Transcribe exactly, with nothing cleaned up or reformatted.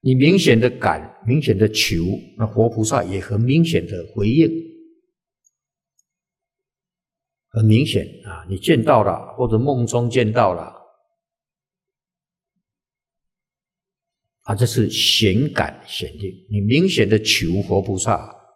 你明显的感，明显的求，那活菩萨也很明显的回应，很明显啊，你见到了，或者梦中见到了，啊，这是显感显定，你明显的求活菩萨，